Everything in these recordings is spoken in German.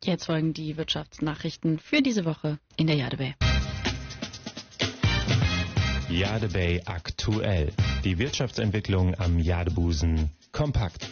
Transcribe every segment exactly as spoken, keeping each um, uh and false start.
Jetzt folgen die Wirtschaftsnachrichten für diese Woche in der Jade Bay. Jade Bay aktuell. Die Wirtschaftsentwicklung am Jadebusen kompakt.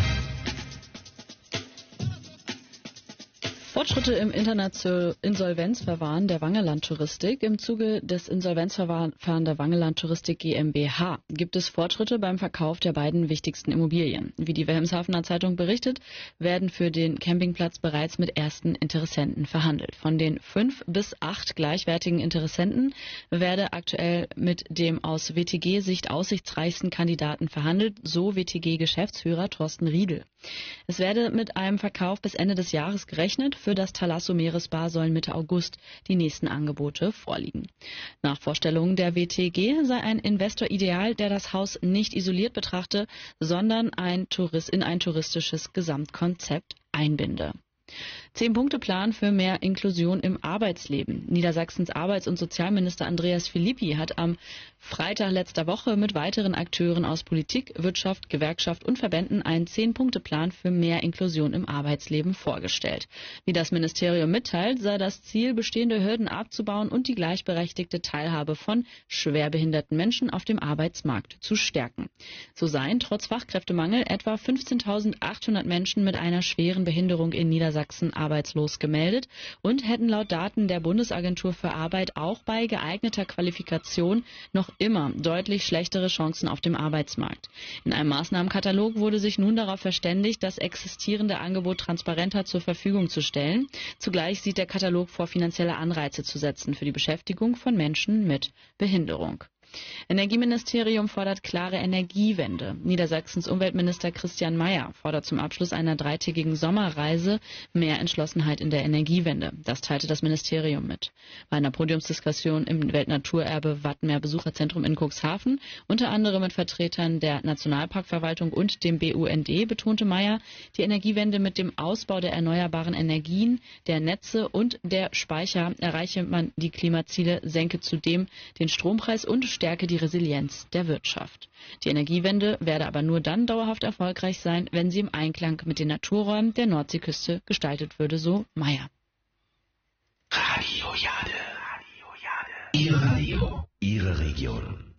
Fortschritte im International Insolvenzverfahren der Wangeland Touristik. Im Zuge des Insolvenzverfahrens der Wangeland Touristik GmbH gibt es Fortschritte beim Verkauf der beiden wichtigsten Immobilien. Wie die Wilhelmshavener Zeitung berichtet, werden für den Campingplatz bereits mit ersten Interessenten verhandelt. Von den fünf bis acht gleichwertigen Interessenten werde aktuell mit dem aus W T G-Sicht aussichtsreichsten Kandidaten verhandelt, so W T G-Geschäftsführer Thorsten Riedel. Es werde mit einem Verkauf bis Ende des Jahres gerechnet. Für das Thalasso Meeresbar sollen Mitte August die nächsten Angebote vorliegen. Nach Vorstellungen der W T G sei ein Investor ideal, der das Haus nicht isoliert betrachte, sondern ein Tourist in ein touristisches Gesamtkonzept einbinde. Zehn-Punkte-Plan für mehr Inklusion im Arbeitsleben. Niedersachsens Arbeits- und Sozialminister Andreas Philippi hat am Freitag letzter Woche mit weiteren Akteuren aus Politik, Wirtschaft, Gewerkschaft und Verbänden einen Zehn-Punkte-Plan für mehr Inklusion im Arbeitsleben vorgestellt. Wie das Ministerium mitteilt, sei das Ziel, bestehende Hürden abzubauen und die gleichberechtigte Teilhabe von schwerbehinderten Menschen auf dem Arbeitsmarkt zu stärken. So seien trotz Fachkräftemangel etwa fünfzehntausendachthundert Menschen mit einer schweren Behinderung in Niedersachsen arbeitslos gemeldet und hätten laut Daten der Bundesagentur für Arbeit auch bei geeigneter Qualifikation noch immer deutlich schlechtere Chancen auf dem Arbeitsmarkt. In einem Maßnahmenkatalog wurde sich nun darauf verständigt, das existierende Angebot transparenter zur Verfügung zu stellen. Zugleich sieht der Katalog vor, finanzielle Anreize zu setzen für die Beschäftigung von Menschen mit Behinderung. Energieministerium fordert klare Energiewende. Niedersachsens Umweltminister Christian Mayer fordert zum Abschluss einer dreitägigen Sommerreise mehr Entschlossenheit in der Energiewende. Das teilte das Ministerium mit. Bei einer Podiumsdiskussion im Weltnaturerbe Wattenmeer Besucherzentrum in Cuxhaven, unter anderem mit Vertretern der Nationalparkverwaltung und dem B U N D, betonte Mayer, die Energiewende mit dem Ausbau der erneuerbaren Energien, der Netze und der Speicher erreiche man die Klimaziele, senke zudem den Strompreis und stärke die Resilienz der Wirtschaft. Die Energiewende werde aber nur dann dauerhaft erfolgreich sein, wenn sie im Einklang mit den Naturräumen der Nordseeküste gestaltet würde, so Mayer. Radio Jade. Radio Jade. Ihr Radio. Ihre Region.